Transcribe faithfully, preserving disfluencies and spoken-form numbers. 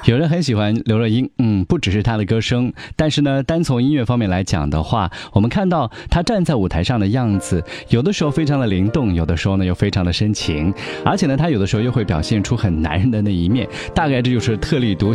有人很喜欢刘若英，嗯，不只是她的歌声，但是呢，单从音乐方面来讲的话，我们看到她站在舞台上的样子，有的时候非常的灵动，有的时候呢又非常的深情，而且呢，她有的时候又会表现出很男人的那一面，大概这就是特立独